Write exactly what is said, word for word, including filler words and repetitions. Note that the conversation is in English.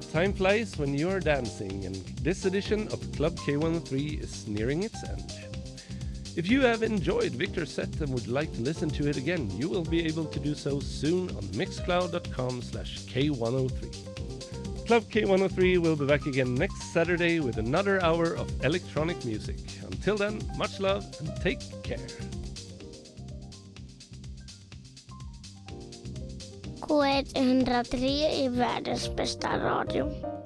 time flies when you are dancing, and this edition of Club K one oh three is nearing its end. If you have enjoyed Victor's set and would like to listen to it again, you will be able to do so soon on mixcloud.com slash K103. Club K one oh three will be back again next Saturday with another hour of electronic music. Until then, much love and take care. K one oh tre är världens bästa radio.